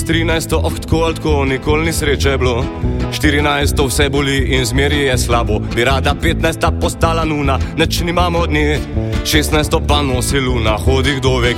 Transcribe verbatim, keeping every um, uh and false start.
trinajsto, oh, tako ali tako, nikoli ni sreče bilo. štirinajsto, vse boli in zmeri je slabo. Bi rada petnajsta postala nuna, neč nimamo od nje. šestnajsto pa nosi luna, hodi kdo ve